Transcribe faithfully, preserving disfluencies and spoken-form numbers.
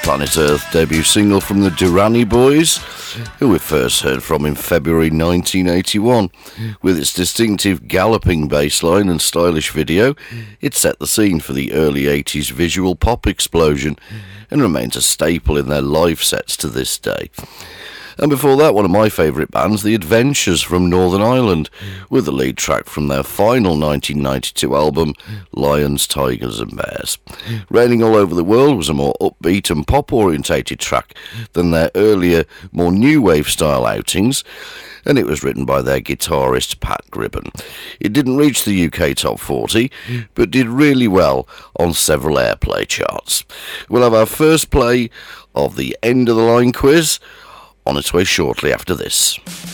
Planet Earth debut single from the Durrani Boys, who we first heard from in February nineteen eighty-one. With its distinctive galloping bass line and stylish video, it set the scene for the early eighties visual pop explosion and remains a staple in their live sets to this day. And before that, one of my favourite bands, The Adventures from Northern Ireland, with the lead track from their final nineteen ninety-two album, Lions, Tigers and Bears. Raining All Over the World was a more upbeat and pop-orientated track than their earlier, more new wave style outings, and it was written by their guitarist Pat Gribben. It didn't reach the U K top forty, but did really well on several airplay charts. We'll have our first play of the End of the Line quiz on its way shortly after this.